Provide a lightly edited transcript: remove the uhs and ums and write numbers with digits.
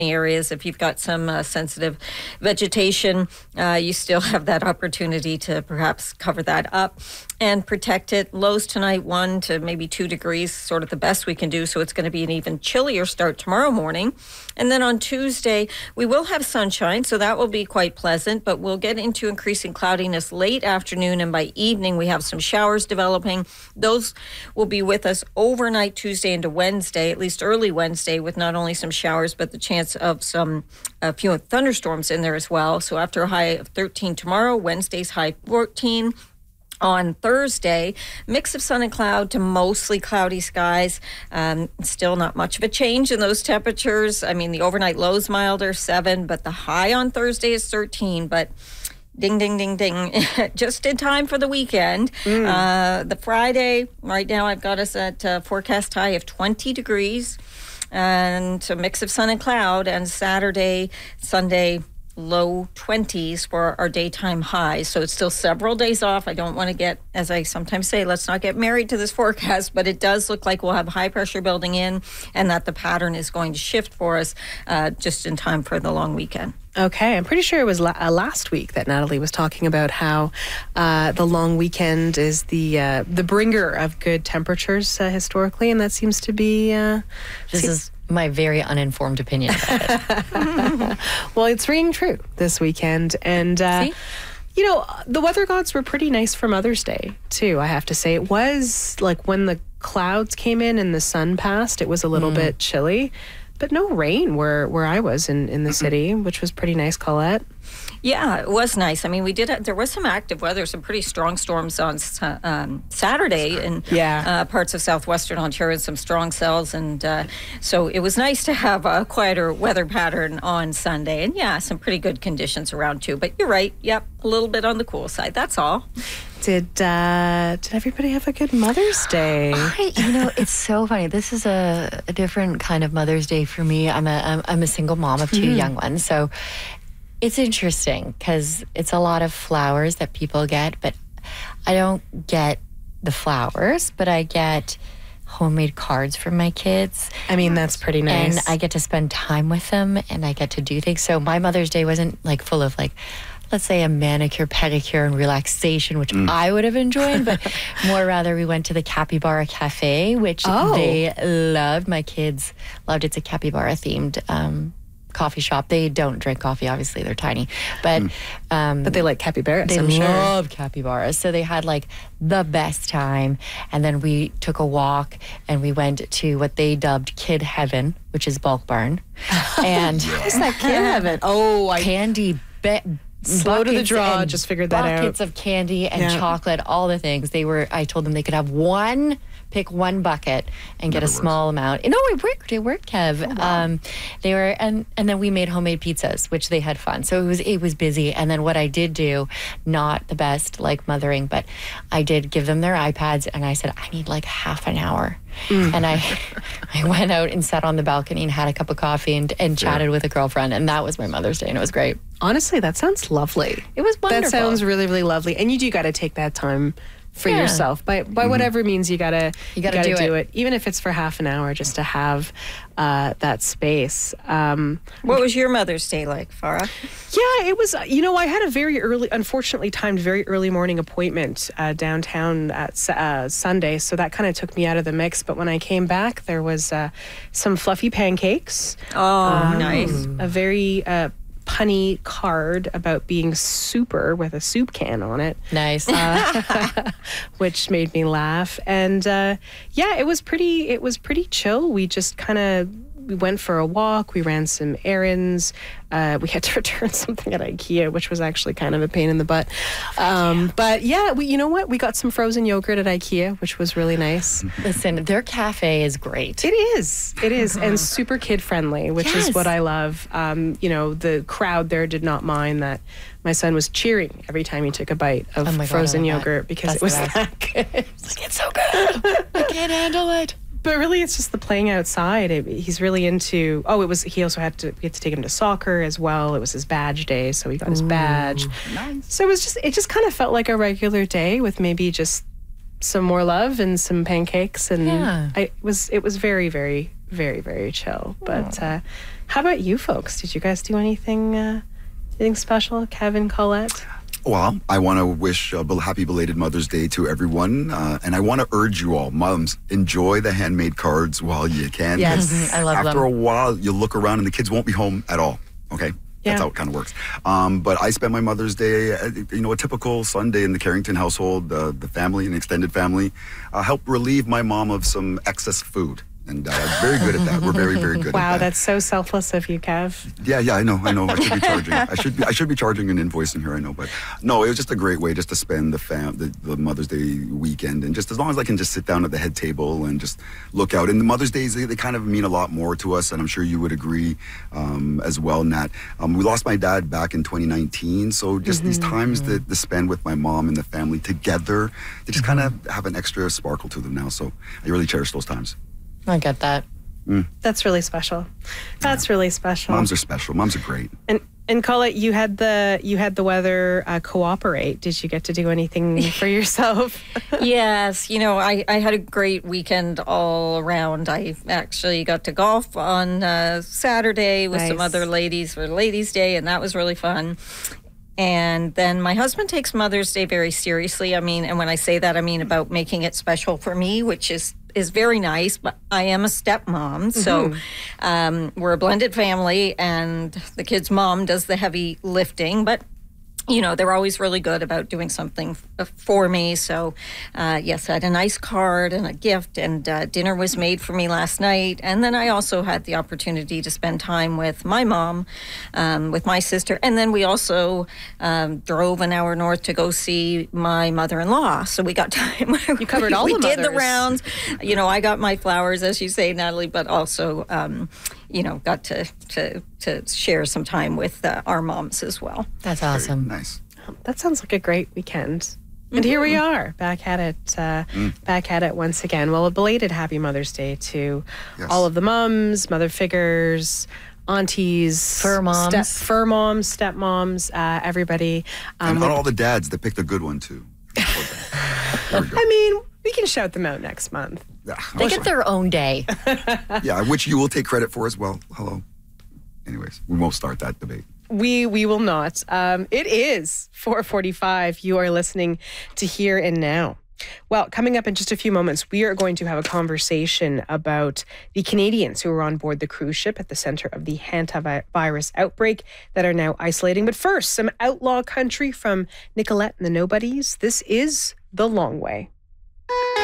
areas. If you've got some sensitive vegetation, you still have that opportunity to perhaps cover that up and protect it. Lows tonight, 1 to maybe 2 degrees, sort of the best we can do. So it's going to be an even chillier start tomorrow morning. And then on Tuesday, we will have sunshine, so that will be quite pleasant, but we'll get into increasing cloudiness late afternoon, and by evening we have some showers developing. Those will be with us overnight Tuesday into Wednesday, at least early Wednesday, with not only some showers, but the chance of a few thunderstorms in there as well. So after a high of 13 tomorrow, Wednesday's high 14. On Thursday, mix of sun and cloud to mostly cloudy skies. Still not much of a change in those temperatures. I mean, the overnight low's milder, 7, but the high on Thursday is 13. But ding, ding, ding, ding, just in time for the weekend. The Friday, right now I've got us at forecast high of 20 degrees and a mix of sun and cloud. And Saturday, Sunday, low 20s for our daytime highs. So it's still several days off. I don't want to get, as I sometimes say, let's not get married to this forecast, but it does look like we'll have high pressure building in and that the pattern is going to shift for us just in time for the long weekend. Okay, I'm pretty sure it was last week that Natalie was talking about how the long weekend is the bringer of good temperatures historically, and that seems to be... This is my very uninformed opinion about it. Well, it's ringing true this weekend, and you know, the weather gods were pretty nice for Mother's Day too, I have to say. It was like when the clouds came in and the sun passed, it was a little bit chilly, but no rain where I was in the city, which was pretty nice, Colette. Yeah, it was nice. I mean, there was some active weather, some pretty strong storms on Saturday in parts of southwestern Ontario, some strong cells. And so it was nice to have a quieter weather pattern on Sunday. And yeah, some pretty good conditions around too. But you're right. Yep, a little bit on the cool side. That's all. Did everybody have a good Mother's Day? It's so funny. This is a different kind of Mother's Day for me. I'm a single mom of 2 young ones. So it's interesting because it's a lot of flowers that people get, but I don't get the flowers, but I get homemade cards from my kids. I mean, that's pretty nice. And I get to spend time with them and I get to do things. So my Mother's Day wasn't like full of like, let's say a manicure, pedicure, and relaxation, which I would have enjoyed, but more rather we went to the Capybara Cafe, which they loved. My kids loved. It's a capybara themed coffee shop. They don't drink coffee, obviously, they're tiny, but they like capybaras. They I'm sure. love capybaras, so they had like the best time. And then we took a walk and we went to what they dubbed Kid Heaven, which is Bulk Barn. And what is that, Kid Heaven? Candy. Slow to the draw, just figured that out. Buckets of candy and chocolate, all the things. I told them they could have pick one bucket and get a small amount. No, it worked, Kev. Oh, wow. They were, and then we made homemade pizzas, which they had fun. So it was busy. And then what I did do, not the best like mothering, but I did give them their iPads and I said, I need like half an hour. And I went out and sat on the balcony and had a cup of coffee and chatted with a girlfriend, and that was my Mother's Day, and it was great. Honestly, that sounds lovely. It was wonderful. That sounds really, really lovely. And you do got to take that time for yourself by whatever means you gotta do it, even if it's for half an hour, just to have that space. What was your Mother's Day like, Farah? Yeah, it was. I had a unfortunately timed very early morning appointment downtown at Sunday, so that kind of took me out of the mix. But when I came back, there was some fluffy pancakes. Oh, nice! A very punny card about being super with a soup can on it. Nice. Which made me laugh. And it was pretty chill. We just we went for a walk. We ran some errands. We had to return something at IKEA, which was actually kind of a pain in the butt. But yeah, we got some frozen yogurt at IKEA, which was really nice. Listen, their cafe is great. It is, and super kid friendly, which is what I love. The crowd there did not mind that my son was cheering every time he took a bite of frozen yogurt because it was that good. It's so good. I can't handle it. But really, it's just the playing outside. He's really into. He also had to take him to soccer as well. It was his badge day, so he got his badge. Nice. So it just kind of felt like a regular day with maybe just some more love and some pancakes, and it was very, very, very, very chill. But how about you folks? Did you guys do anything special, Kevin, Colette? Well, I want to wish a happy belated Mother's Day to everyone. And I want to urge you all, moms, enjoy the handmade cards while you can. Yes, I love them. After a while, you'll look around and the kids won't be home at all. Okay? Yeah. That's how it kind of works. But I spent my Mother's Day, a typical Sunday in the Carrington household, the family and extended family, helped relieve my mom of some excess food. And very good at that. We're very, very good at that. Wow, that's so selfless of you, Kev. Yeah, I know. I should be charging. I should be charging and invoicing here. I know, but no, it was just a great way just to spend the Mother's Day weekend, and just as long as I can just sit down at the head table and just look out. And the Mother's Days, they kind of mean a lot more to us, and I'm sure you would agree as well, Nat. We lost my dad back in 2019, so just these times that to spend with my mom and the family together, they just kind of have an extra sparkle to them now. So I really cherish those times. I get that. That's really special. That's really special. Moms are special. Moms are great. And Colette, you had the weather cooperate. Did you get to do anything for yourself? Yes, I had a great weekend all around. I actually got to golf on Saturday with some other ladies for Ladies' Day, and that was really fun. And then my husband takes Mother's Day very seriously. And when I say that, I mean about making it special for me, which is very nice, but I am a stepmom, so we're a blended family, and the kid's mom does the heavy lifting, but they're always really good about doing something for me. So, yes, I had a nice card and a gift, and dinner was made for me last night. And then I also had the opportunity to spend time with my mom, with my sister. And then we also drove an hour north to go see my mother-in-law. So we got time. You covered all the mothers. We did the rounds. I got my flowers, as you say, Natalie, but also, got to share some time with our moms as well. That's awesome. Very nice. That sounds like a great weekend. And here we are, back at it once again. Well, a belated happy Mother's Day to all of the mums, mother figures, aunties, fur moms, stepmoms, everybody. And not all the dads that picked a good one, too. We can shout them out next month. Yeah, they get their own day. Yeah, which you will take credit for as well. Hello. Anyways, we won't start that debate. We will not. It is 4:45. You are listening to Here and Now. Well, coming up in just a few moments, we are going to have a about the Canadians who were on board the cruise ship at the center of the hantavirus outbreak that are now isolating. But first, some outlaw country from Nicolette and the Nobodies. This is The Long Way.